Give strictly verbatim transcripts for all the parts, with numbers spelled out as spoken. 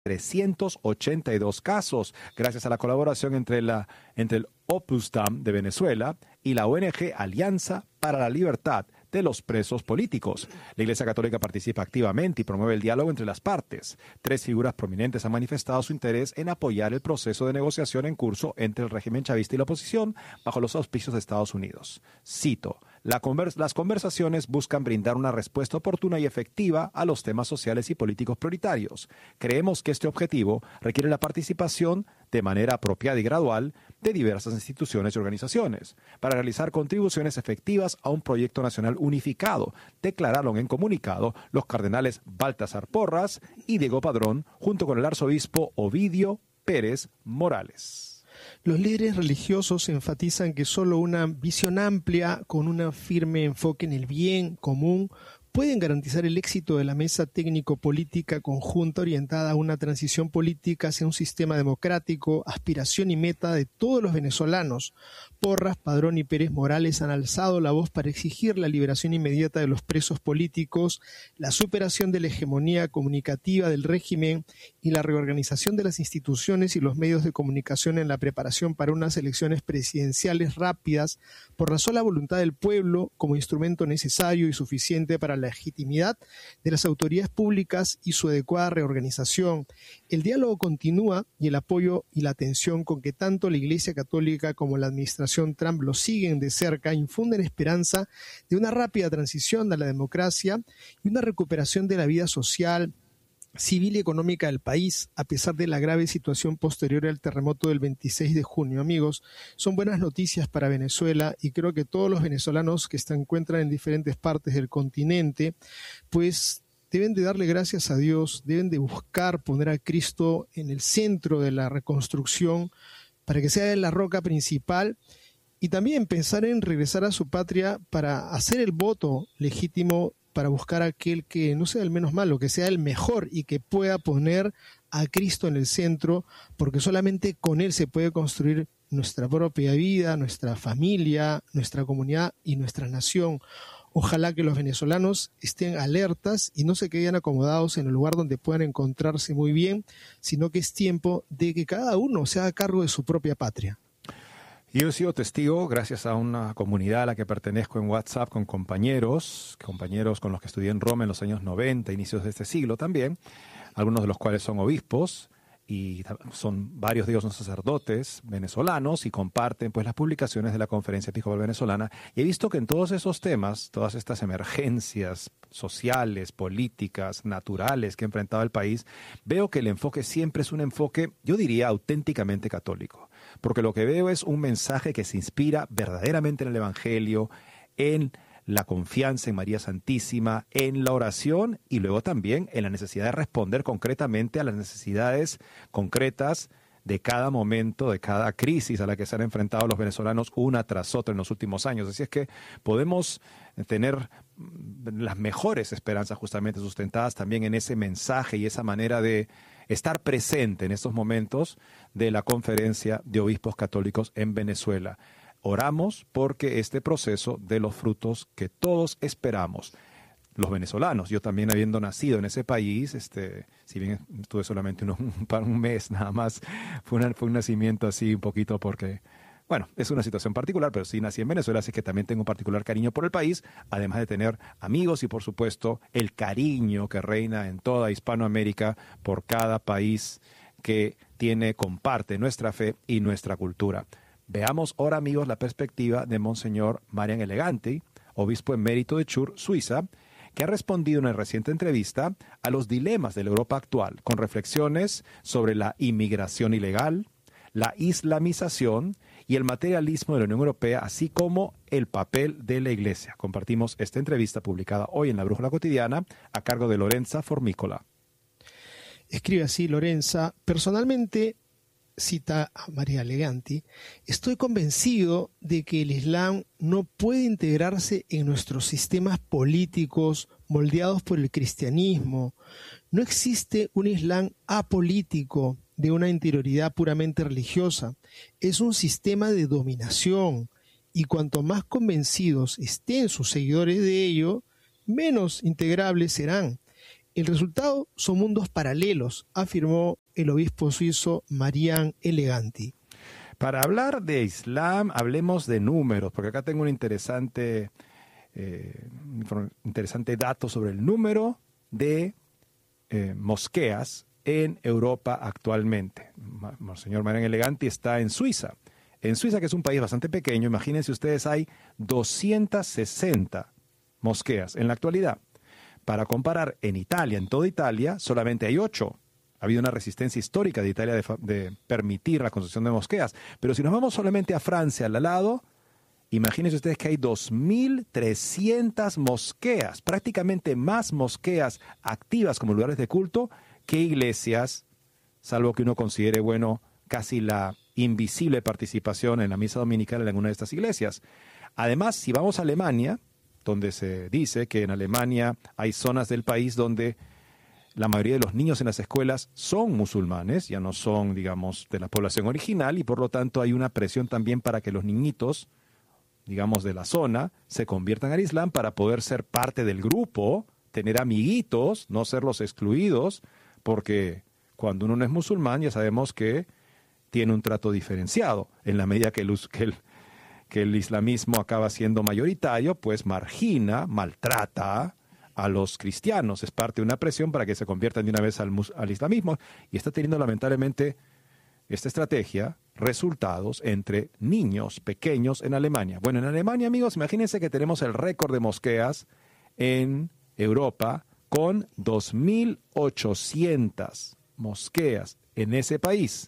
trescientos ochenta y dos casos, gracias a la colaboración entre, la, entre el Opus Dei de Venezuela y la O N G Alianza para la Libertad de los Presos Políticos. La Iglesia Católica participa activamente y promueve el diálogo entre las partes. Tres figuras prominentes han manifestado su interés en apoyar el proceso de negociación en curso entre el régimen chavista y la oposición bajo los auspicios de Estados Unidos. Cito: La convers- las conversaciones buscan brindar una respuesta oportuna y efectiva a los temas sociales y políticos prioritarios. Creemos que este objetivo requiere la participación de manera apropiada y gradual de diversas instituciones y organizaciones para realizar contribuciones efectivas a un proyecto nacional unificado, declararon en comunicado los cardenales Baltasar Porras y Diego Padrón, junto con el arzobispo Ovidio Pérez Morales. Los líderes religiosos enfatizan que solo una visión amplia, con un firme enfoque en el bien común, pueden garantizar el éxito de la mesa técnico-política conjunta orientada a una transición política hacia un sistema democrático, aspiración y meta de todos los venezolanos. Porras, Padrón y Pérez Morales han alzado la voz para exigir la liberación inmediata de los presos políticos, la superación de la hegemonía comunicativa del régimen y la reorganización de las instituciones y los medios de comunicación en la preparación para unas elecciones presidenciales rápidas por la sola voluntad del pueblo como instrumento necesario y suficiente para la legitimidad de las autoridades públicas y su adecuada reorganización. El diálogo continúa y el apoyo y la atención con que tanto la Iglesia Católica como la administración Trump lo siguen de cerca infunden esperanza de una rápida transición a la democracia y una recuperación de la vida social, civil y económica del país, a pesar de la grave situación posterior al terremoto del veintiséis de junio. Amigos, son buenas noticias para Venezuela y creo que todos los venezolanos que se encuentran en diferentes partes del continente, pues deben de darle gracias a Dios, deben de buscar poner a Cristo en el centro de la reconstrucción para que sea la roca principal y también pensar en regresar a su patria para hacer el voto legítimo para buscar a aquel que no sea el menos malo, que sea el mejor y que pueda poner a Cristo en el centro, porque solamente con Él se puede construir nuestra propia vida, nuestra familia, nuestra comunidad y nuestra nación. Ojalá que los venezolanos estén alertas y no se queden acomodados en el lugar donde puedan encontrarse muy bien, sino que es tiempo de que cada uno se haga cargo de su propia patria. Yo he sido testigo, gracias a una comunidad a la que pertenezco en WhatsApp, con compañeros, compañeros con los que estudié en Roma en los años noventa, inicios de este siglo también, algunos de los cuales son obispos, y son varios de ellos son sacerdotes venezolanos y comparten pues las publicaciones de la Conferencia Episcopal Venezolana. Y he visto que en todos esos temas, todas estas emergencias sociales, políticas, naturales que ha enfrentado el país, veo que el enfoque siempre es un enfoque, yo diría, auténticamente católico. Porque lo que veo es un mensaje que se inspira verdaderamente en el Evangelio, en la confianza en María Santísima, en la oración y luego también en la necesidad de responder concretamente a las necesidades concretas de cada momento, de cada crisis a la que se han enfrentado los venezolanos una tras otra en los últimos años. Así es que podemos tener las mejores esperanzas justamente sustentadas también en ese mensaje y esa manera de estar presente en estos momentos de la Conferencia de Obispos Católicos en Venezuela. Oramos porque este proceso dé los frutos que todos esperamos. Los venezolanos, yo también habiendo nacido en ese país, este, si bien estuve solamente uno, un, un mes nada más, fue, una, fue un nacimiento así un poquito porque, bueno, es una situación particular, pero sí nací en Venezuela, así que también tengo un particular cariño por el país, además de tener amigos y por supuesto el cariño que reina en toda Hispanoamérica por cada país que tiene, comparte nuestra fe y nuestra cultura. Veamos ahora, amigos, la perspectiva de Monseñor Marian Eleganti, obispo emérito de Chur, Suiza, que ha respondido en una reciente entrevista a los dilemas de la Europa actual, con reflexiones sobre la inmigración ilegal, la islamización y el materialismo de la Unión Europea, así como el papel de la Iglesia. Compartimos esta entrevista publicada hoy en La Brújula Cotidiana, a cargo de Lorenza Formícola. Escribe así Lorenza: personalmente, cita a María Eleganti, estoy convencido de que el Islam no puede integrarse en nuestros sistemas políticos moldeados por el cristianismo. No existe un Islam apolítico de una interioridad puramente religiosa. Es un sistema de dominación y cuanto más convencidos estén sus seguidores de ello, menos integrables serán. El resultado son mundos paralelos, afirmó el obispo suizo Marian Eleganti. Para hablar de Islam, hablemos de números, porque acá tengo un interesante, eh, interesante dato sobre el número de eh, mosqueas en Europa actualmente. Monseñor Marian Eleganti está en Suiza. En Suiza, que es un país bastante pequeño, imagínense ustedes, hay doscientas sesenta mosqueas en la actualidad. Para comparar, en Italia, en toda Italia, solamente hay ocho. Ha habido una resistencia histórica de Italia de, de permitir la construcción de mosqueas. Pero si nos vamos solamente a Francia, al lado, imagínense ustedes que hay dos mil trescientas mosqueas, prácticamente más mosqueas activas como lugares de culto que iglesias, salvo que uno considere, bueno, casi la invisible participación en la misa dominical en alguna de estas iglesias. Además, si vamos a Alemania, donde se dice que en Alemania hay zonas del país donde la mayoría de los niños en las escuelas son musulmanes, ya no son, digamos, de la población original, y por lo tanto hay una presión también para que los niñitos, digamos, de la zona, se conviertan al Islam para poder ser parte del grupo, tener amiguitos, no ser los excluidos, porque cuando uno no es musulmán ya sabemos que tiene un trato diferenciado. En la medida que el, que el que el islamismo acaba siendo mayoritario, pues margina, maltrata a los cristianos. Es parte de una presión para que se conviertan de una vez al, al islamismo. Y está teniendo lamentablemente esta estrategia resultados entre niños pequeños en Alemania. Bueno, en Alemania, amigos, imagínense que tenemos el récord de mosqueas en Europa con dos mil ochocientas mosqueas en ese país.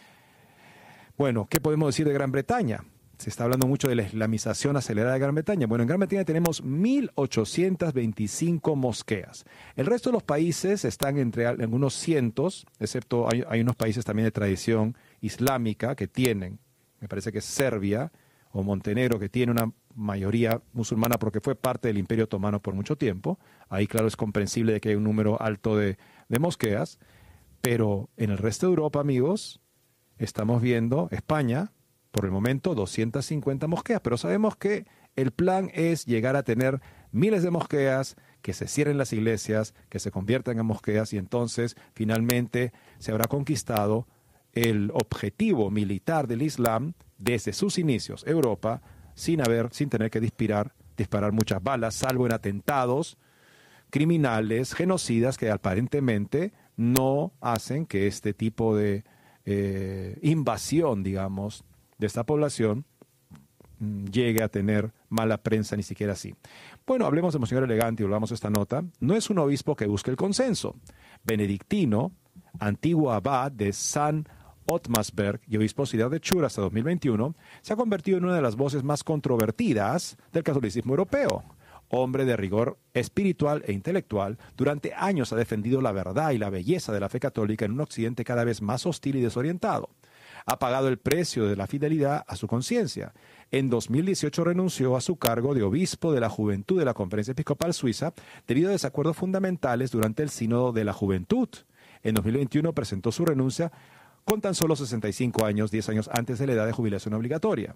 Bueno, ¿qué podemos decir de Gran Bretaña? Se está hablando mucho de la islamización acelerada de Gran Bretaña. Bueno, en Gran Bretaña tenemos mil ochocientas veinticinco mosqueas. El resto de los países están entre algunos cientos, excepto hay, hay unos países también de tradición islámica que tienen, me parece que es Serbia o Montenegro, que tiene una mayoría musulmana porque fue parte del Imperio Otomano por mucho tiempo. Ahí, claro, es comprensible de que hay un número alto de, de mosqueas. Pero en el resto de Europa, amigos, estamos viendo España, por el momento, doscientas cincuenta mosqueas, pero sabemos que el plan es llegar a tener miles de mosqueas, que se cierren las iglesias, que se conviertan en mosqueas, y entonces finalmente se habrá conquistado el objetivo militar del Islam desde sus inicios, Europa, sin haber, sin tener que disparar, disparar muchas balas, salvo en atentados criminales, genocidas, que aparentemente no hacen que este tipo de eh, invasión, digamos, de esta población llegue a tener mala prensa, ni siquiera así. Bueno, hablemos de Monseñor Eleganti, volvamos a esta nota. No es un obispo que busque el consenso. Benedictino, antiguo abad de San Ottmarsberg y obispo auxiliar de Chur hasta dos mil veintiuno, se ha convertido en una de las voces más controvertidas del catolicismo europeo. Hombre de rigor espiritual e intelectual, durante años ha defendido la verdad y la belleza de la fe católica en un occidente cada vez más hostil y desorientado. Ha pagado el precio de la fidelidad a su conciencia. En dos mil dieciocho renunció a su cargo de obispo de la juventud de la Conferencia Episcopal Suiza debido a desacuerdos fundamentales durante el Sínodo de la Juventud. En dos mil veintiuno presentó su renuncia con tan solo sesenta y cinco años, diez años antes de la edad de jubilación obligatoria.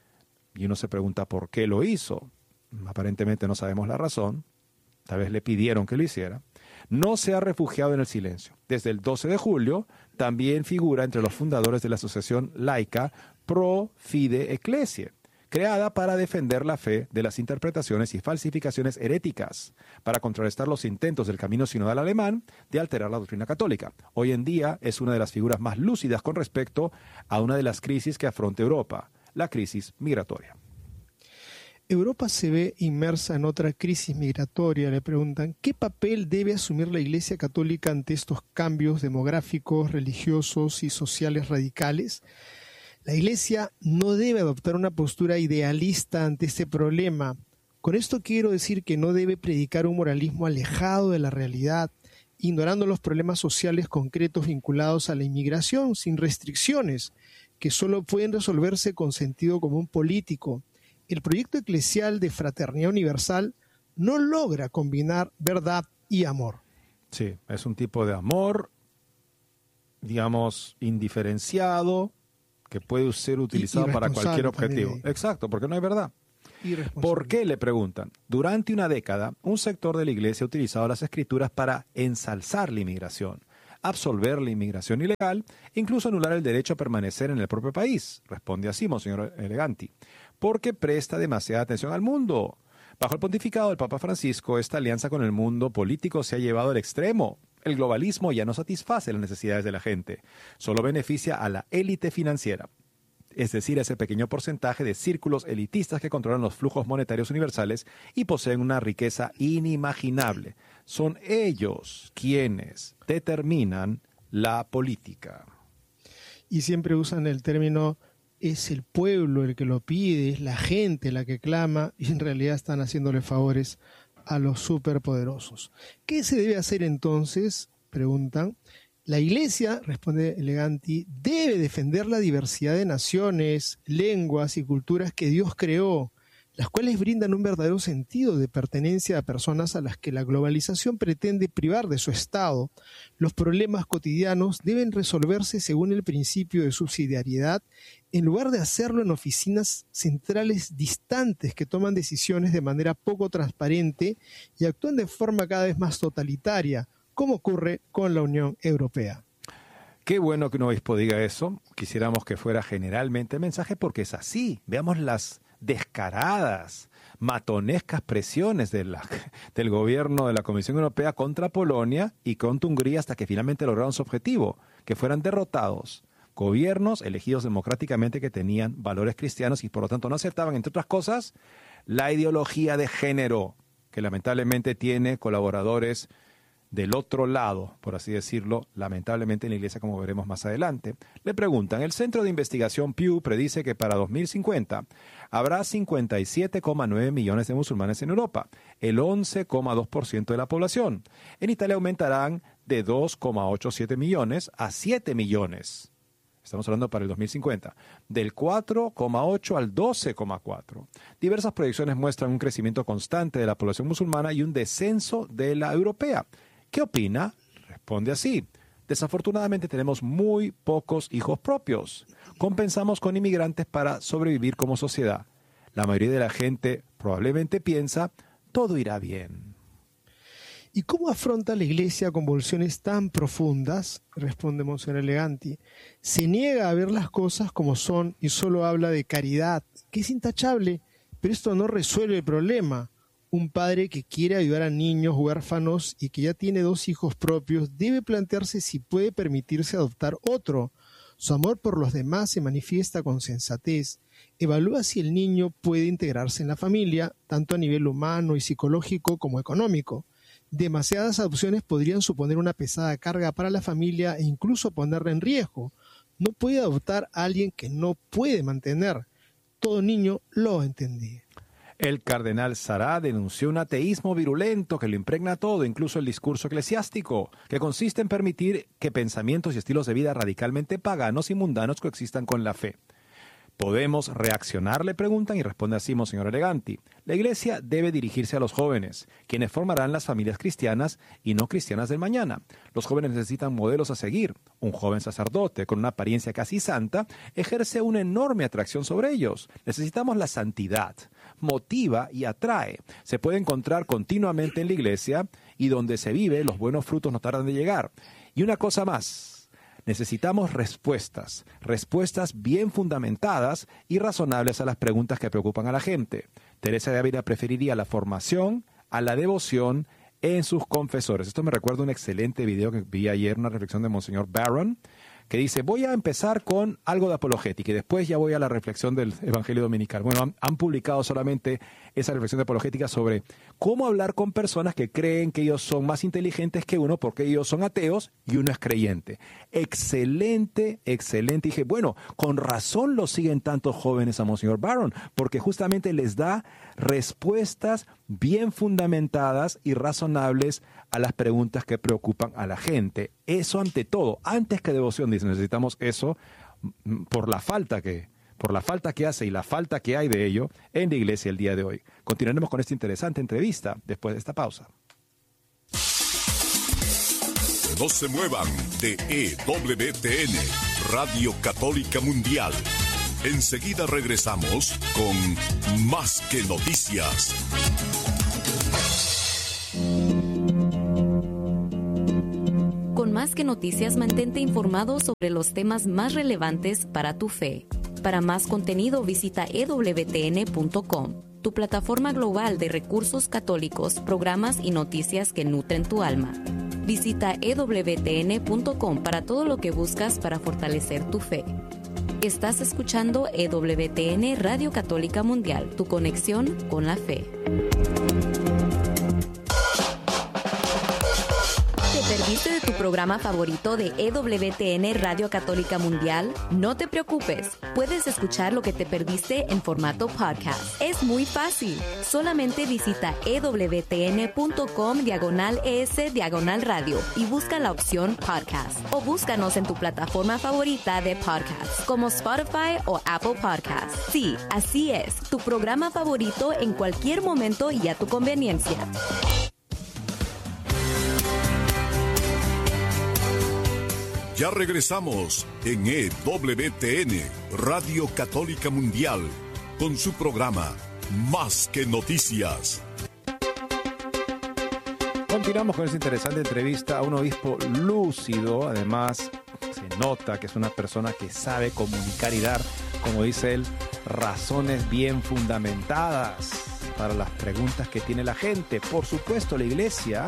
Y uno se pregunta por qué lo hizo. Aparentemente no sabemos la razón. Tal vez le pidieron que lo hiciera. No se ha refugiado en el silencio. Desde el doce de julio también figura entre los fundadores de la asociación laica Pro Fide Ecclesiae, creada para defender la fe de las interpretaciones y falsificaciones heréticas, para contrarrestar los intentos del camino sinodal alemán de alterar la doctrina católica. Hoy en día es una de las figuras más lúcidas con respecto a una de las crisis que afronta Europa, la crisis migratoria. Europa se ve inmersa en otra crisis migratoria. Le preguntan, ¿qué papel debe asumir la Iglesia Católica ante estos cambios demográficos, religiosos y sociales radicales? La Iglesia no debe adoptar una postura idealista ante este problema. Con esto quiero decir que no debe predicar un moralismo alejado de la realidad, ignorando los problemas sociales concretos vinculados a la inmigración, sin restricciones, que solo pueden resolverse con sentido común político. El proyecto eclesial de fraternidad universal no logra combinar verdad y amor. Sí, es un tipo de amor, digamos, indiferenciado, que puede ser utilizado para cualquier objetivo. Exacto, porque no hay verdad. ¿Por qué? Le preguntan. Durante una década, un sector de la iglesia ha utilizado las escrituras para ensalzar la inmigración, absolver la inmigración ilegal, incluso anular el derecho a permanecer en el propio país. Responde así, Monseñor Eleganti, porque presta demasiada atención al mundo. Bajo el pontificado del Papa Francisco, esta alianza con el mundo político se ha llevado al extremo. El globalismo ya no satisface las necesidades de la gente, solo beneficia a la élite financiera, es decir, ese pequeño porcentaje de círculos elitistas que controlan los flujos monetarios universales y poseen una riqueza inimaginable. Son ellos quienes determinan la política. Y siempre usan el término es el pueblo el que lo pide, es la gente la que clama, y en realidad están haciéndole favores a los superpoderosos. ¿Qué se debe hacer entonces? Preguntan. La Iglesia, responde Eleganti, debe defender la diversidad de naciones, lenguas y culturas que Dios creó, las cuales brindan un verdadero sentido de pertenencia a personas a las que la globalización pretende privar de su estado. Los problemas cotidianos deben resolverse según el principio de subsidiariedad, en lugar de hacerlo en oficinas centrales distantes que toman decisiones de manera poco transparente y actúan de forma cada vez más totalitaria, como ocurre con la Unión Europea. Qué bueno que un obispo diga eso. Quisiéramos que fuera generalmente el mensaje, porque es así. Veamos las descaradas, matonescas presiones de la, del gobierno de la Comisión Europea contra Polonia y contra Hungría hasta que finalmente lograron su objetivo, que fueran derrotados gobiernos elegidos democráticamente que tenían valores cristianos y por lo tanto no aceptaban, entre otras cosas, la ideología de género, que lamentablemente tiene colaboradores del otro lado, por así decirlo, lamentablemente en la iglesia, como veremos más adelante. Le preguntan, el Centro de Investigación Pew predice que para dos mil cincuenta habrá cincuenta y siete coma nueve millones de musulmanes en Europa, el once coma dos por ciento de la población. En Italia aumentarán de dos coma ochenta y siete millones a siete millones. Estamos hablando para el dos mil cincuenta, del cuatro coma ocho al doce coma cuatro. Diversas proyecciones muestran un crecimiento constante de la población musulmana y un descenso de la europea. ¿Qué opina? Responde así. Desafortunadamente tenemos muy pocos hijos propios. Compensamos con inmigrantes para sobrevivir como sociedad. La mayoría de la gente probablemente piensa, todo irá bien. ¿Y cómo afronta la Iglesia convulsiones tan profundas? Responde Monseñor Eleganti. Se niega a ver las cosas como son y solo habla de caridad, que es intachable, pero esto no resuelve el problema. Un padre que quiere ayudar a niños huérfanos y que ya tiene dos hijos propios debe plantearse si puede permitirse adoptar otro. Su amor por los demás se manifiesta con sensatez. Evalúa si el niño puede integrarse en la familia, tanto a nivel humano y psicológico como económico. Demasiadas adopciones podrían suponer una pesada carga para la familia e incluso ponerla en riesgo. No puede adoptar a alguien que no puede mantener. Todo niño lo entendía. El cardenal Sará denunció un ateísmo virulento que lo impregna todo, incluso el discurso eclesiástico, que consiste en permitir que pensamientos y estilos de vida radicalmente paganos y mundanos coexistan con la fe. ¿Podemos reaccionar?, le preguntan, y responde así Monseñor Eleganti. La Iglesia debe dirigirse a los jóvenes, quienes formarán las familias cristianas y no cristianas del mañana. Los jóvenes necesitan modelos a seguir. Un joven sacerdote con una apariencia casi santa ejerce una enorme atracción sobre ellos. Necesitamos la santidad. Motiva y atrae. Se puede encontrar continuamente en la Iglesia y donde se vive, los buenos frutos no tardan de llegar. Y una cosa más. Necesitamos respuestas, respuestas bien fundamentadas y razonables a las preguntas que preocupan a la gente. Teresa de Ávila preferiría la formación a la devoción en sus confesores. Esto me recuerda un excelente video que vi ayer, una reflexión de Monseñor Barron, que dice, voy a empezar con algo de apologética y después ya voy a la reflexión del Evangelio Dominical. Bueno, han, han publicado solamente esa reflexión de apologética sobre cómo hablar con personas que creen que ellos son más inteligentes que uno porque ellos son ateos y uno es creyente. Excelente, excelente. Y dije, bueno, con razón lo siguen tantos jóvenes a Monseñor Barron, porque justamente les da respuestas bien fundamentadas y razonables a las preguntas que preocupan a la gente. Eso ante todo, antes que devoción, dice, necesitamos eso por la falta que, por la falta que hace y la falta que hay de ello en la iglesia el día de hoy. Continuaremos con esta interesante entrevista después de esta pausa. No se muevan de E W T N, Radio Católica Mundial. Enseguida regresamos con Más que Noticias. Con Más que Noticias, mantente informado sobre los temas más relevantes para tu fe. Para más contenido, visita e w t n punto com, tu plataforma global de recursos católicos, programas y noticias que nutren tu alma. Visita e w t n punto com para todo lo que buscas para fortalecer tu fe. Estás escuchando E W T N Radio Católica Mundial, tu conexión con la fe. ¿Te perdiste de tu programa favorito de E W T N Radio Católica Mundial? No te preocupes, puedes escuchar lo que te perdiste en formato podcast. Es muy fácil. Solamente visita e w t n punto com diagonal es diagonal radio y busca la opción podcast. O búscanos en tu plataforma favorita de podcast, como Spotify o Apple Podcasts. Sí, así es, tu programa favorito en cualquier momento y a tu conveniencia. Ya regresamos en E W T N, Radio Católica Mundial, con su programa Más que Noticias. Continuamos con esta interesante entrevista a un obispo lúcido. Además, se nota que es una persona que sabe comunicar y dar, como dice él, razones bien fundamentadas para las preguntas que tiene la gente. Por supuesto, la Iglesia,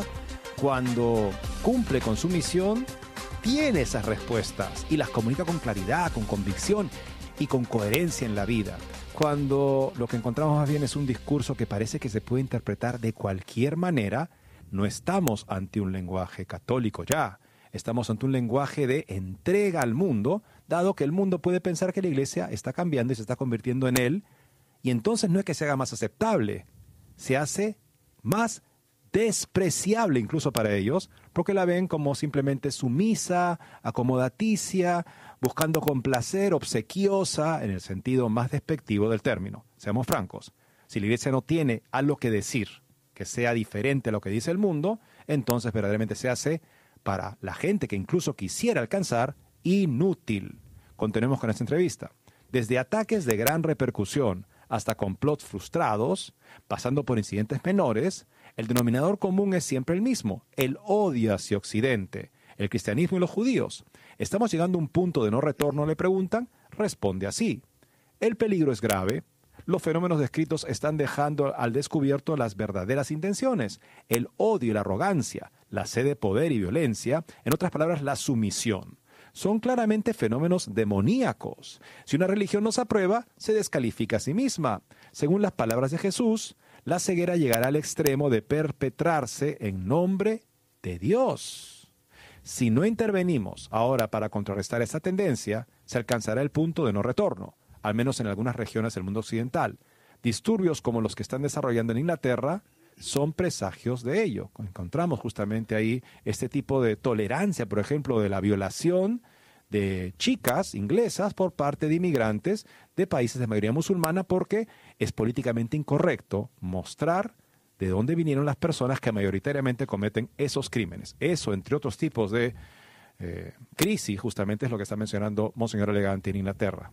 cuando cumple con su misión, tiene esas respuestas y las comunica con claridad, con convicción y con coherencia en la vida. Cuando lo que encontramos más bien es un discurso que parece que se puede interpretar de cualquier manera, no estamos ante un lenguaje católico ya. Estamos ante un lenguaje de entrega al mundo, dado que el mundo puede pensar que la Iglesia está cambiando y se está convirtiendo en él, y entonces no es que se haga más aceptable, se hace más despreciable incluso para ellos, porque la ven como simplemente sumisa, acomodaticia, buscando complacer, obsequiosa, en el sentido más despectivo del término. Seamos francos, si la Iglesia no tiene algo que decir que sea diferente a lo que dice el mundo, entonces verdaderamente se hace, para la gente que incluso quisiera alcanzar, inútil. Continuemos con esta entrevista. Desde ataques de gran repercusión hasta complots frustrados, pasando por incidentes menores, el denominador común es siempre el mismo: el odio hacia Occidente, el cristianismo y los judíos. ¿Estamos llegando a un punto de no retorno?, le preguntan. Responde así: el peligro es grave. Los fenómenos descritos están dejando al descubierto las verdaderas intenciones: el odio y la arrogancia, la sed de poder y violencia, en otras palabras, la sumisión. Son claramente fenómenos demoníacos. Si una religión nos aprueba, se descalifica a sí misma. Según las palabras de Jesús, la ceguera llegará al extremo de perpetrarse en nombre de Dios. Si no intervenimos ahora para contrarrestar esta tendencia, se alcanzará el punto de no retorno, al menos en algunas regiones del mundo occidental. Disturbios como los que están desarrollando en Inglaterra son presagios de ello. Encontramos justamente ahí este tipo de tolerancia, por ejemplo, de la violación de chicas inglesas por parte de inmigrantes de países de mayoría musulmana, porque es políticamente incorrecto mostrar de dónde vinieron las personas que mayoritariamente cometen esos crímenes. Eso, entre otros tipos de eh, crisis, justamente es lo que está mencionando Monseñor Elegante en Inglaterra.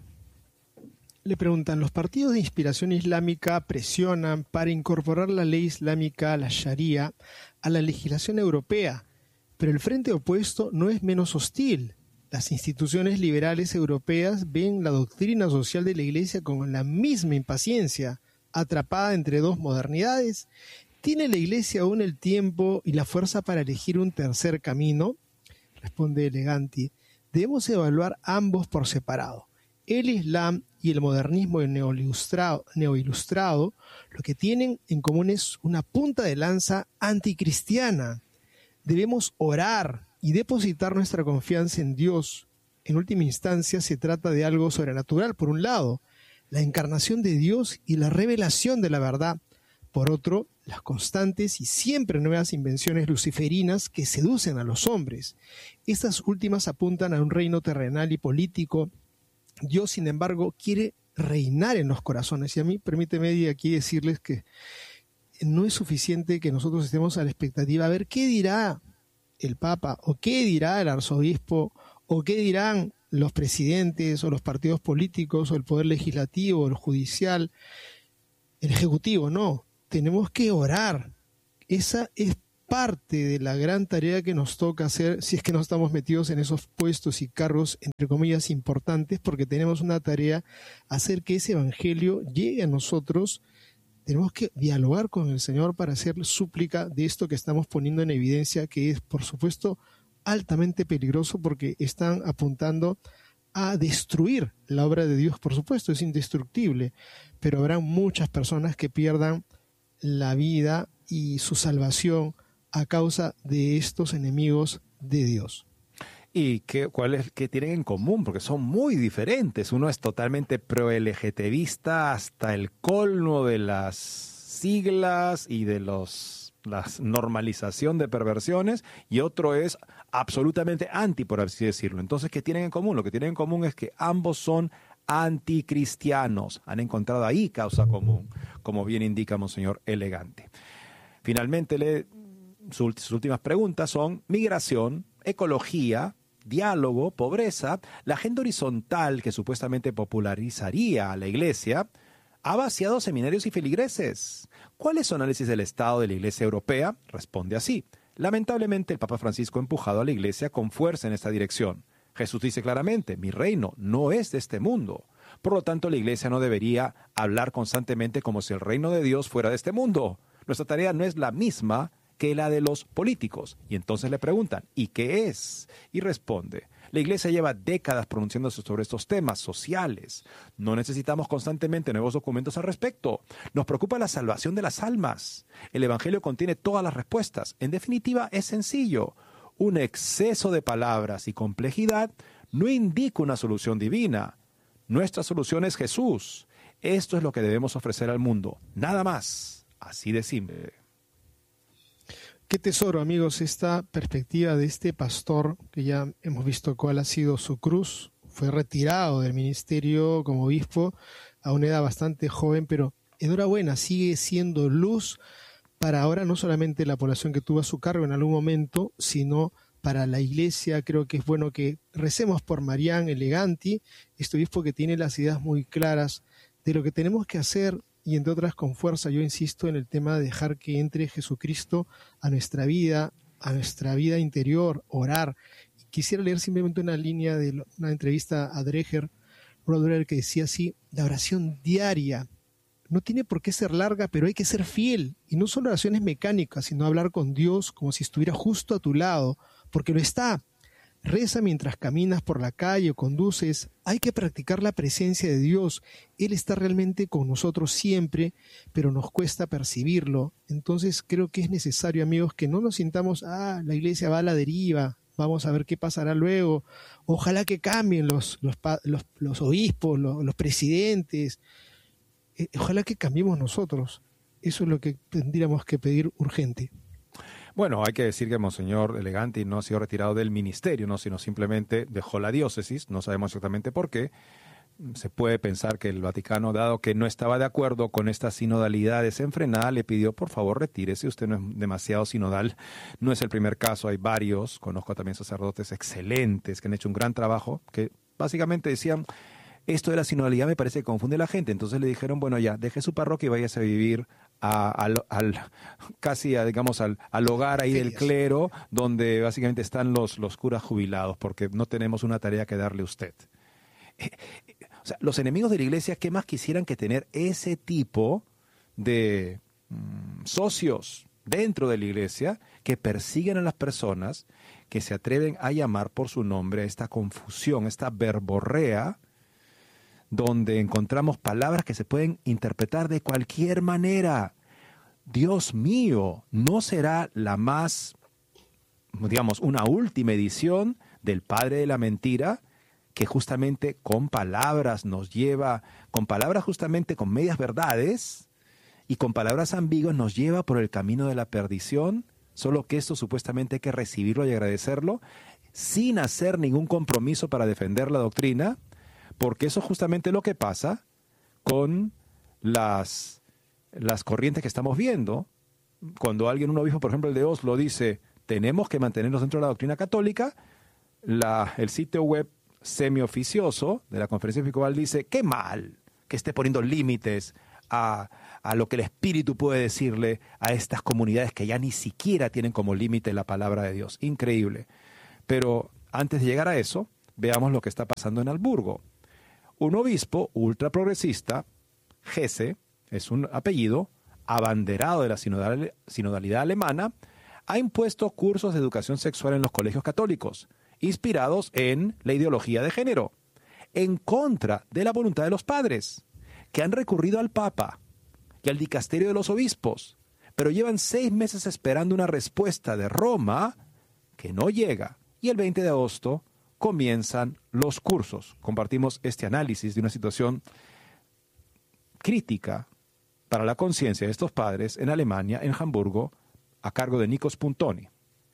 Le preguntan, los partidos de inspiración islámica presionan para incorporar la ley islámica, la Sharia, a la legislación europea, pero el frente opuesto no es menos hostil. Las instituciones liberales europeas ven la doctrina social de la Iglesia con la misma impaciencia, atrapada entre dos modernidades. ¿Tiene la Iglesia aún el tiempo y la fuerza para elegir un tercer camino? Responde Eleganti, debemos evaluar ambos por separado. El Islam y el modernismo neoilustrado, neoilustrado lo que tienen en común es una punta de lanza anticristiana. Debemos orar y depositar nuestra confianza en Dios. En última instancia se trata de algo sobrenatural, por un lado, la encarnación de Dios y la revelación de la verdad. Por otro, las constantes y siempre nuevas invenciones luciferinas que seducen a los hombres. Estas últimas apuntan a un reino terrenal y político. Dios, sin embargo, quiere reinar en los corazones. Y a mí, permíteme aquí decirles que no es suficiente que nosotros estemos a la expectativa a ver qué dirá el Papa o qué dirá el arzobispo ¿O qué dirán los presidentes o los partidos políticos o el poder legislativo, el judicial, el ejecutivo? No, tenemos que orar. Esa es parte de la gran tarea que nos toca hacer si es que no estamos metidos en esos puestos y cargos, entre comillas, importantes, porque tenemos una tarea, hacer que ese evangelio llegue a nosotros. Tenemos que dialogar con el Señor para hacer súplica de esto que estamos poniendo en evidencia, que es, por supuesto, altamente peligroso porque están apuntando a destruir la obra de Dios. Por supuesto, es indestructible, pero habrá muchas personas que pierdan la vida y su salvación a causa de estos enemigos de Dios. ¿Y qué, cuál es, qué tienen en común? Porque son muy diferentes. Uno es totalmente pro-L G T B-vista hasta el colmo de las siglas y de los la normalización de perversiones, y otro es absolutamente anti, por así decirlo. Entonces, ¿qué tienen en común? Lo que tienen en común es que ambos son anticristianos. Han encontrado ahí causa común, como bien indica Monseñor Elegante. Finalmente, le, sus, sus últimas preguntas son migración, ecología, diálogo, pobreza, la agenda horizontal que supuestamente popularizaría a la Iglesia, ha vaciado seminarios y feligreses. ¿Cuál es su análisis del estado de la Iglesia europea? Responde así. Lamentablemente, el Papa Francisco ha empujado a la Iglesia con fuerza en esta dirección. Jesús dice claramente, mi reino no es de este mundo. Por lo tanto, la Iglesia no debería hablar constantemente como si el reino de Dios fuera de este mundo. Nuestra tarea no es la misma que la de los políticos. Y entonces le preguntan, ¿y qué es? Y responde, la Iglesia lleva décadas pronunciándose sobre estos temas sociales. No necesitamos constantemente nuevos documentos al respecto. Nos preocupa la salvación de las almas. El Evangelio contiene todas las respuestas. En definitiva, es sencillo. Un exceso de palabras y complejidad no indica una solución divina. Nuestra solución es Jesús. Esto es lo que debemos ofrecer al mundo. Nada más. Así de simple. Qué tesoro, amigos, esta perspectiva de este pastor, que ya hemos visto cuál ha sido su cruz. Fue retirado del ministerio como obispo a una edad bastante joven, pero enhorabuena, sigue siendo luz para ahora no solamente la población que tuvo a su cargo en algún momento, sino para la Iglesia. Creo que es bueno que recemos por Marián Eleganti, este obispo que tiene las ideas muy claras de lo que tenemos que hacer. Y entre otras, con fuerza, yo insisto en el tema de dejar que entre Jesucristo a nuestra vida, a nuestra vida interior, orar. Quisiera leer simplemente una línea de una entrevista a Dreher, Roderer, que decía así, la oración diaria no tiene por qué ser larga, pero hay que ser fiel. Y no solo oraciones mecánicas, sino hablar con Dios como si estuviera justo a tu lado, porque lo está. Reza mientras caminas por la calle o conduces. Hay que practicar la presencia de Dios. Él está realmente con nosotros siempre, pero nos cuesta percibirlo. Entonces creo que es necesario, amigos, que no nos sintamos, ah, la Iglesia va a la deriva, vamos a ver qué pasará luego. Ojalá que cambien los, los, los, los obispos, los, los presidentes. Eh, ojalá que cambiemos nosotros. Eso es lo que tendríamos que pedir urgente. Bueno, hay que decir que Monseñor Eleganti no ha sido retirado del ministerio, ¿no? Sino simplemente dejó la diócesis, no sabemos exactamente por qué. Se puede pensar que el Vaticano, dado que no estaba de acuerdo con esta sinodalidad desenfrenada, le pidió, por favor, retírese, usted no es demasiado sinodal. No es el primer caso, hay varios, conozco también sacerdotes excelentes que han hecho un gran trabajo, que básicamente decían, esto de la sinodalidad me parece que confunde a la gente. Entonces le dijeron, bueno, ya, deje su parroquia y váyase a vivir a, al, al, casi a, digamos, al, al hogar ahí del clero, donde básicamente están los, los curas jubilados, porque no tenemos una tarea que darle a usted. Eh, eh, o sea, los enemigos de la Iglesia, ¿qué más quisieran que tener ese tipo de mm, socios dentro de la Iglesia que persiguen a las personas, que se atreven a llamar por su nombre a esta confusión, esta verborrea, donde encontramos palabras que se pueden interpretar de cualquier manera? Dios mío, ¿no será la más, digamos, una última edición del Padre de la Mentira, que justamente con palabras nos lleva, con palabras justamente con medias verdades y con palabras ambiguas nos lleva por el camino de la perdición? Solo que esto supuestamente hay que recibirlo y agradecerlo sin hacer ningún compromiso para defender la doctrina. Porque eso es justamente lo que pasa con las, las corrientes que estamos viendo. Cuando alguien, un obispo, por ejemplo el de Oslo, dice, tenemos que mantenernos dentro de la doctrina católica, la, el sitio web semioficioso de la Conferencia Episcopal dice, qué mal que esté poniendo límites a, a lo que el Espíritu puede decirle a estas comunidades que ya ni siquiera tienen como límite la palabra de Dios. Increíble. Pero antes de llegar a eso, veamos lo que está pasando en Hamburgo. Un obispo ultraprogresista, Hesse, es un apellido, abanderado de la sinodal, sinodalidad alemana, ha impuesto cursos de educación sexual en los colegios católicos, inspirados en la ideología de género, en contra de la voluntad de los padres, que han recurrido al Papa y al dicasterio de los obispos, pero llevan seis meses esperando una respuesta de Roma que no llega, y el veinte de agosto comienzan los cursos. Compartimos este análisis de una situación crítica para la conciencia de estos padres en Alemania, en Hamburgo, a cargo de Nikos Puntoni.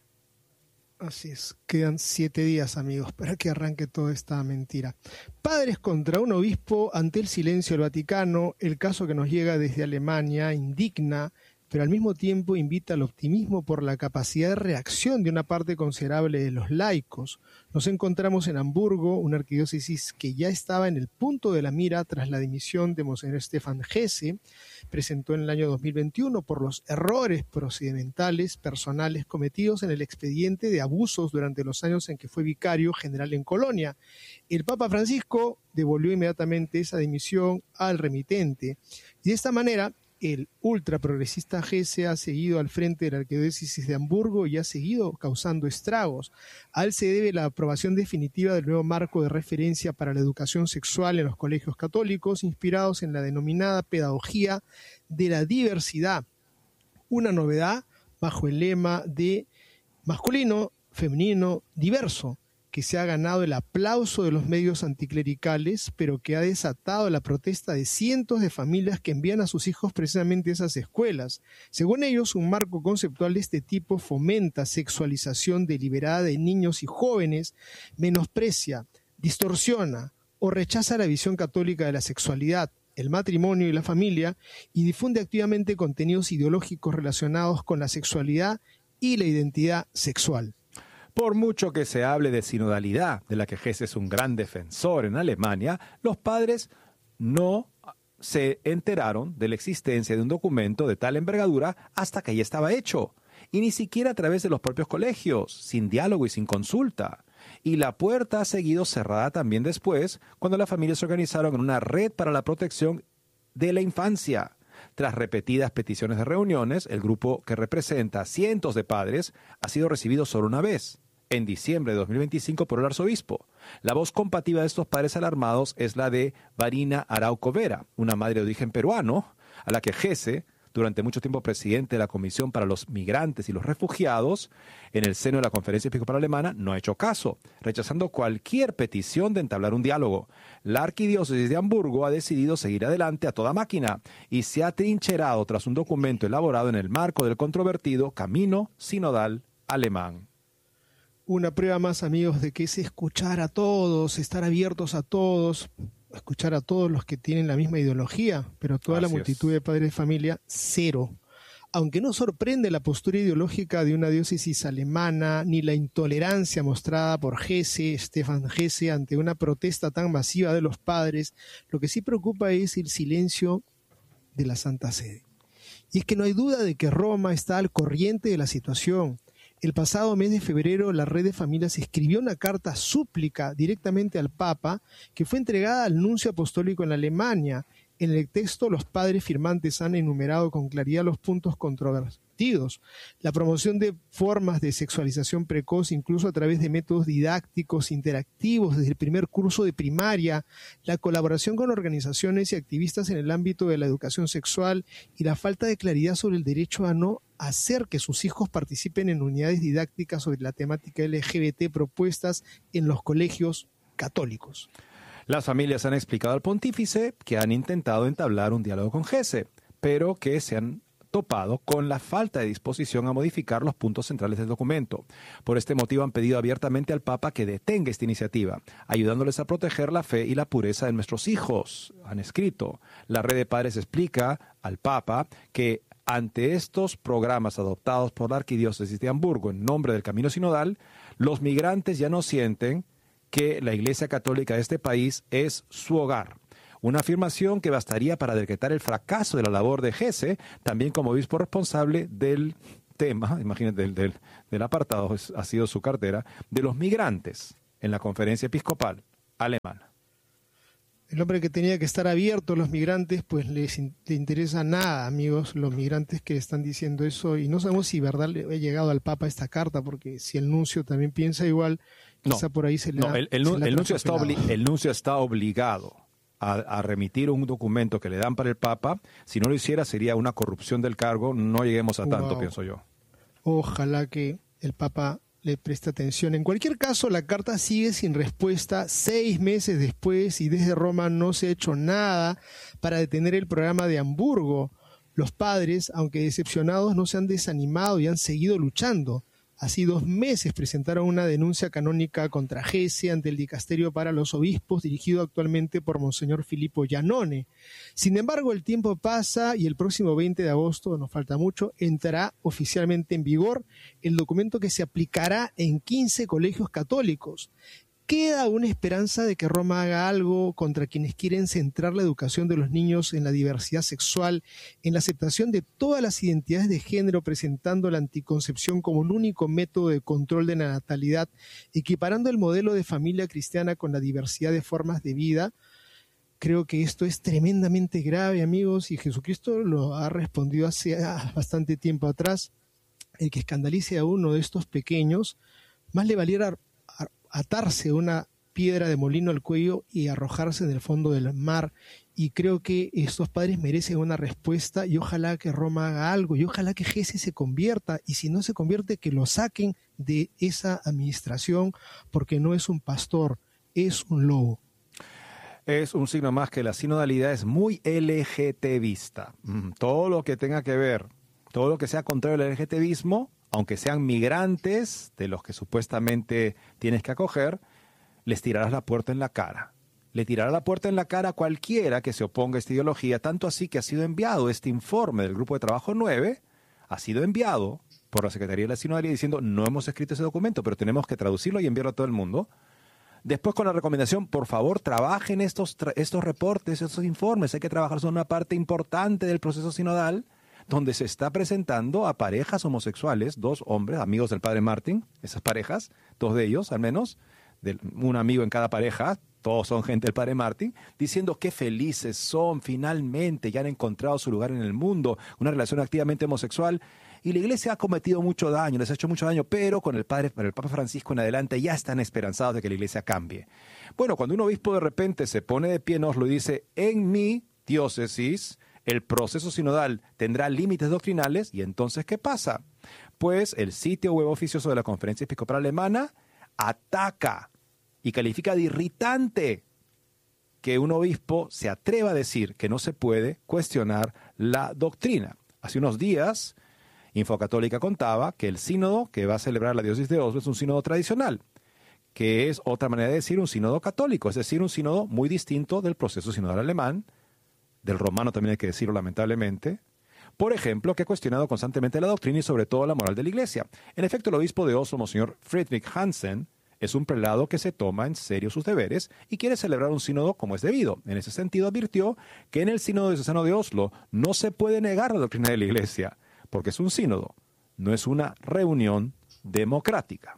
Así es, quedan siete días, amigos, para que arranque toda esta mentira. Padres contra un obispo ante el silencio del Vaticano. El caso que nos llega desde Alemania indigna, pero al mismo tiempo invita al optimismo por la capacidad de reacción de una parte considerable de los laicos. Nos encontramos en Hamburgo, una arquidiócesis que ya estaba en el punto de la mira tras la dimisión de Monseñor Stefan Hesse, presentó en el año dos mil veintiuno por los errores procedimentales personales cometidos en el expediente de abusos durante los años en que fue vicario general en Colonia. El Papa Francisco devolvió inmediatamente esa dimisión al remitente, y de esta manera el ultraprogresista Hesse ha seguido al frente de la arquidiócesis de Hamburgo y ha seguido causando estragos. A él se debe la aprobación definitiva del nuevo marco de referencia para la educación sexual en los colegios católicos, inspirados en la denominada pedagogía de la diversidad, una novedad bajo el lema de masculino, femenino, diverso, que se ha ganado el aplauso de los medios anticlericales, pero que ha desatado la protesta de cientos de familias que envían a sus hijos precisamente a esas escuelas. Según ellos, un marco conceptual de este tipo fomenta sexualización deliberada de niños y jóvenes, menosprecia, distorsiona o rechaza la visión católica de la sexualidad, el matrimonio y la familia, y difunde activamente contenidos ideológicos relacionados con la sexualidad y la identidad sexual. Por mucho que se hable de sinodalidad, de la que Hesse es un gran defensor en Alemania, los padres no se enteraron de la existencia de un documento de tal envergadura hasta que ya estaba hecho, y ni siquiera a través de los propios colegios, sin diálogo y sin consulta. Y la puerta ha seguido cerrada también después, cuando las familias se organizaron en una red para la protección de la infancia. Tras repetidas peticiones de reuniones, el grupo, que representa a cientos de padres, ha sido recibido solo una vez, en diciembre de dos mil veinticinco, por el arzobispo. La voz combativa de estos padres alarmados es la de Varina Arauco Vera, una madre de origen peruano, a la que Hesse, durante mucho tiempo presidente de la Comisión para los Migrantes y los Refugiados, en el seno de la Conferencia Episcopal Alemana, no ha hecho caso, rechazando cualquier petición de entablar un diálogo. La arquidiócesis de Hamburgo ha decidido seguir adelante a toda máquina y se ha trincherado tras un documento elaborado en el marco del controvertido Camino Sinodal Alemán. Una prueba más, amigos, de que es escuchar a todos, estar abiertos a todos, escuchar a todos los que tienen la misma ideología, pero toda Así la multitud es. de padres de familia, cero. Aunque no sorprende la postura ideológica de una diócesis alemana, ni la intolerancia mostrada por Hesse, Stefan Hesse, ante una protesta tan masiva de los padres, lo que sí preocupa es el silencio de la Santa Sede. Y es que no hay duda de que Roma está al corriente de la situación. El pasado mes de febrero, la Red de Familias escribió una carta súplica directamente al Papa, que fue entregada al nuncio apostólico en Alemania. En el texto, los padres firmantes han enumerado con claridad los puntos controvertidos. La promoción de formas de sexualización precoz, incluso a través de métodos didácticos interactivos desde el primer curso de primaria, la colaboración con organizaciones y activistas en el ámbito de la educación sexual y la falta de claridad sobre el derecho a no hacer que sus hijos participen en unidades didácticas sobre la temática L G B T propuestas en los colegios católicos. Las familias han explicado al pontífice que han intentado entablar un diálogo con Hesse, pero que se han topado con la falta de disposición a modificar los puntos centrales del documento. Por este motivo han pedido abiertamente al Papa que detenga esta iniciativa, ayudándoles a proteger la fe y la pureza de nuestros hijos. Han escrito. La Red de Padres explica al Papa que ante estos programas adoptados por la Arquidiócesis de Hamburgo en nombre del Camino Sinodal, Los migrantes ya no sienten que la Iglesia Católica de este país es su hogar. Una afirmación que bastaría para decretar el fracaso de la labor de Gese, también como obispo responsable del tema, imagínate, del, del, del apartado, ha sido su cartera, de los migrantes en la conferencia episcopal alemana. El hombre que tenía que estar abierto a los migrantes, pues les in- le interesa nada, amigos, los migrantes que están diciendo eso. Y no sabemos si verdad le ha llegado al Papa esta carta, porque si el nuncio también piensa igual, no, quizá por ahí se le no, ha, el, el, se le ha el, nuncio está obli- traspapelado. el nuncio está obligado a, a remitir un documento que le dan para el Papa. Si no lo hiciera, sería una corrupción del cargo. No lleguemos a tanto, Wow. pienso yo. Ojalá que el Papa le preste atención. En cualquier caso, la carta sigue sin respuesta seis meses después y desde Roma no se ha hecho nada para detener el programa de Hamburgo. Los padres, aunque decepcionados, no se han desanimado y han seguido luchando. Hace dos meses presentaron una denuncia canónica contra Gese ante el Dicasterio para los Obispos, dirigido actualmente por Monseñor Filippo Giannone. Sin embargo, el tiempo pasa y el próximo veinte de agosto, nos falta mucho, entrará oficialmente en vigor el documento que se aplicará en quince colegios católicos. Queda una esperanza de que Roma haga algo contra quienes quieren centrar la educación de los niños en la diversidad sexual, en la aceptación de todas las identidades de género, presentando la anticoncepción como un único método de control de la natalidad, equiparando el modelo de familia cristiana con la diversidad de formas de vida. Creo que esto es tremendamente grave, amigos, y Jesucristo lo ha respondido hace bastante tiempo atrás. El que escandalice a uno de estos pequeños, más le valiera atarse una piedra de molino al cuello y arrojarse en el fondo del mar. Y creo que estos padres merecen una respuesta y ojalá que Roma haga algo y ojalá que Gese se convierta, y si no se convierte, que lo saquen de esa administración, porque no es un pastor, es un lobo. Es un signo más que la sinodalidad es muy LGTBista. Mm, Todo lo que tenga que ver, todo lo que sea contrario al LGTBismo, aunque sean migrantes de los que supuestamente tienes que acoger, les tirarás la puerta en la cara. Le tirará la puerta en la cara a cualquiera que se oponga a esta ideología, tanto así que ha sido enviado este informe del Grupo de Trabajo nueve, ha sido enviado por la Secretaría de la Sinodalidad diciendo no hemos escrito ese documento, pero tenemos que traducirlo y enviarlo a todo el mundo. Después con la recomendación, por favor, trabajen estos, tra- estos reportes, estos informes, hay que trabajar, son una parte importante del proceso sinodal, donde se está presentando a parejas homosexuales, dos hombres, amigos del padre Martín, esas parejas, dos de ellos al menos, de un amigo en cada pareja, todos son gente del padre Martín, diciendo qué felices son finalmente, ya han encontrado su lugar en el mundo, una relación activamente homosexual, y la iglesia ha cometido mucho daño, les ha hecho mucho daño, pero con el padre, con el Papa Francisco en adelante ya están esperanzados de que la iglesia cambie. Bueno, cuando un obispo de repente se pone de pie en Oslo y dice, en mi diócesis, el proceso sinodal tendrá límites doctrinales, y entonces, ¿qué pasa? Pues el sitio web oficioso de la Conferencia Episcopal Alemana ataca y califica de irritante que un obispo se atreva a decir que no se puede cuestionar la doctrina. Hace unos días, Infocatólica contaba que el sínodo que va a celebrar la diócesis de Oslo es un sínodo tradicional, que es otra manera de decir un sínodo católico, es decir, un sínodo muy distinto del proceso sinodal alemán, del romano también hay que decirlo lamentablemente, por ejemplo, que ha cuestionado constantemente la doctrina y sobre todo la moral de la iglesia. En efecto, el obispo de Oslo, Monseñor Friedrich Hansen, es un prelado que se toma en serio sus deberes y quiere celebrar un sínodo como es debido. En ese sentido, advirtió que en el sínodo diocesano de Oslo no se puede negar la doctrina de la iglesia, porque es un sínodo, no es una reunión democrática.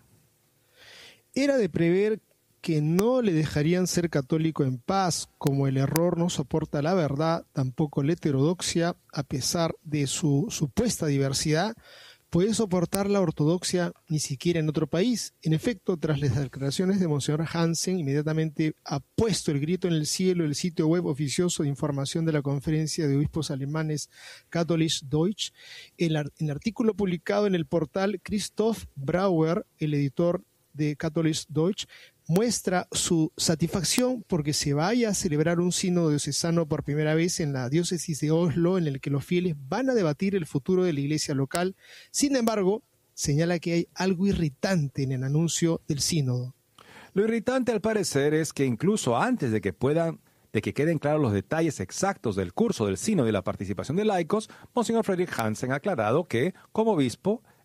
Era de prever que no le dejarían ser católico en paz, como el error no soporta la verdad, tampoco la heterodoxia, a pesar de su supuesta diversidad, puede soportar la ortodoxia ni siquiera en otro país. En efecto, tras las declaraciones de Monseñor Hansen, inmediatamente ha puesto el grito en el cielo el sitio web oficioso de información de la Conferencia de Obispos Alemanes Katholisch Deutsch. El, en el artículo publicado en el portal Christoph Brauer, el editor de Katholisch Deutsch, muestra su satisfacción porque se vaya a celebrar un sínodo diocesano por primera vez en la diócesis de Oslo, en el que los fieles van a debatir el futuro de la iglesia local. Sin embargo, señala que hay algo irritante en el anuncio del sínodo. Lo irritante, al parecer, es que incluso antes de que puedan, de que queden claros los detalles exactos del curso del sínodo y la participación de laicos, Monseñor Friedrich Hansen ha aclarado que, como obispo,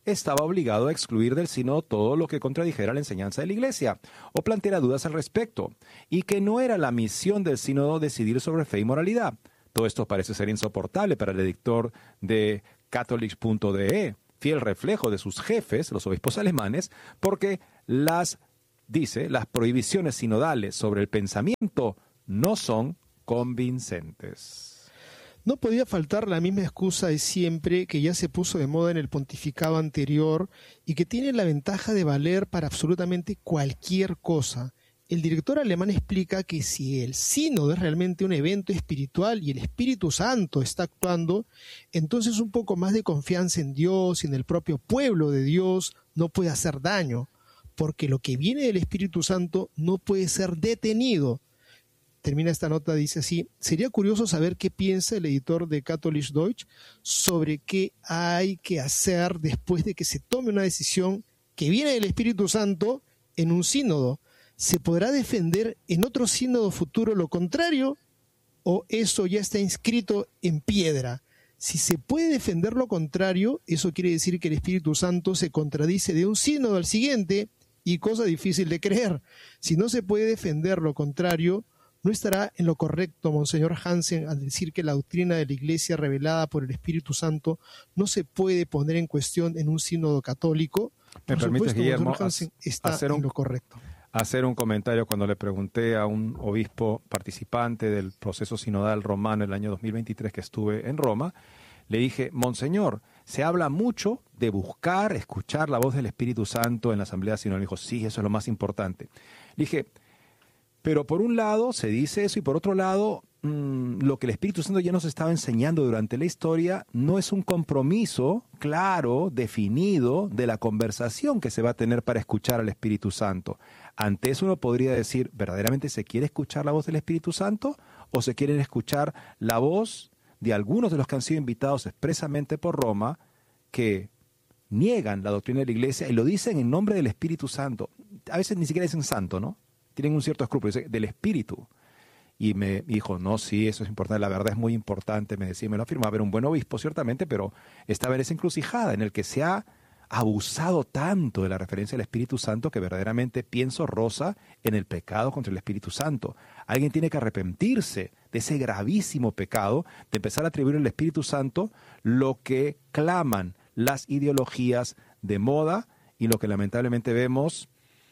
estaba obligado a excluir del sínodo todo lo que contradijera la enseñanza de la Iglesia o planteara dudas al respecto, y que no era la misión del sínodo decidir sobre fe y moralidad. Todo esto parece ser insoportable para el editor de Catholics punto d e, fiel reflejo de sus jefes, los obispos alemanes, porque las, dice, las prohibiciones sinodales sobre el pensamiento no son convincentes. No podía faltar la misma excusa de siempre que ya se puso de moda en el pontificado anterior y que tiene la ventaja de valer para absolutamente cualquier cosa. El director alemán explica que si el sínodo es realmente un evento espiritual y el Espíritu Santo está actuando, entonces un poco más de confianza en Dios y en el propio pueblo de Dios no puede hacer daño, porque lo que viene del Espíritu Santo no puede ser detenido. Termina esta nota, dice así: sería curioso saber qué piensa el editor de Catholisch Deutsch sobre qué hay que hacer después de que se tome una decisión que viene del Espíritu Santo en un sínodo. ¿Se podrá defender en otro sínodo futuro lo contrario o eso ya está inscrito en piedra? Si se puede defender lo contrario, eso quiere decir que el Espíritu Santo se contradice de un sínodo al siguiente, y cosa difícil de creer. Si no se puede defender lo contrario, ¿no estará en lo correcto Monseñor Hansen al decir que la doctrina de la Iglesia revelada por el Espíritu Santo no se puede poner en cuestión en un sínodo católico? Me por permite, supuesto, Guillermo, Monseñor Hansen está hacer un, en lo correcto. hacer un comentario cuando le pregunté a un obispo participante del proceso sinodal romano el año dos mil veintitrés que estuve en Roma. Le dije: Monseñor, se habla mucho de buscar, escuchar la voz del Espíritu Santo en la Asamblea Sinodal. Me dijo: sí, eso es lo más importante. Le dije: pero por un lado se dice eso y por otro lado mmm, lo que el Espíritu Santo ya nos estaba enseñando durante la historia no es un compromiso claro, definido de la conversación que se va a tener para escuchar al Espíritu Santo. Ante eso uno podría decir: ¿verdaderamente se quiere escuchar la voz del Espíritu Santo o se quieren escuchar la voz de algunos de los que han sido invitados expresamente por Roma, que niegan la doctrina de la Iglesia y lo dicen en nombre del Espíritu Santo? A veces ni siquiera dicen santo, ¿no? Tienen un cierto escrúpulo, dice, del Espíritu. Y me dijo: no, sí, eso es importante, la verdad es muy importante, me decía, me lo afirmaba, era un buen obispo, ciertamente, pero estaba en esa encrucijada en el que se ha abusado tanto de la referencia al Espíritu Santo que verdaderamente pienso roza en el pecado contra el Espíritu Santo. Alguien tiene que arrepentirse de ese gravísimo pecado de empezar a atribuir al Espíritu Santo lo que claman las ideologías de moda y lo que lamentablemente vemos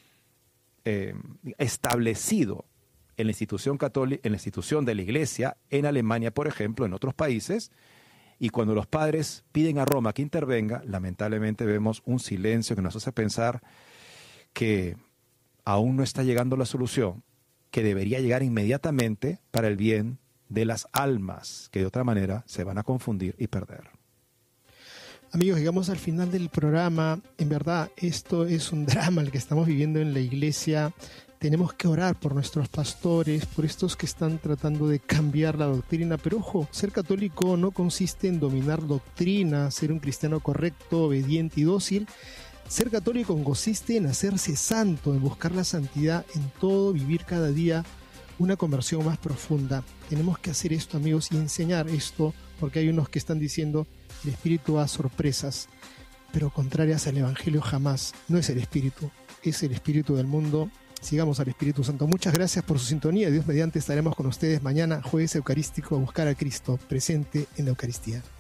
eh, establecido en la institución católica, en la institución de la Iglesia, en Alemania, por ejemplo, en otros países. Y cuando los padres piden a Roma que intervenga, lamentablemente vemos un silencio que nos hace pensar que aún no está llegando la solución, que debería llegar inmediatamente para el bien de las almas, que de otra manera se van a confundir y perder. Amigos, llegamos al final del programa. En verdad, esto es un drama el que estamos viviendo en la Iglesia. Tenemos que orar por nuestros pastores, por estos que están tratando de cambiar la doctrina. Pero ojo, ser católico no consiste en dominar doctrina, ser un cristiano correcto, obediente y dócil. Ser católico consiste en hacerse santo, en buscar la santidad en todo, vivir cada día una conversión más profunda. Tenemos que hacer esto, amigos, y enseñar esto, porque hay unos que están diciendo: el Espíritu da sorpresas, pero contrarias al Evangelio jamás. No es el Espíritu, es el Espíritu del mundo. Sigamos al Espíritu Santo. Muchas gracias por su sintonía. Dios mediante estaremos con ustedes mañana, jueves eucarístico, a buscar a Cristo presente en la Eucaristía.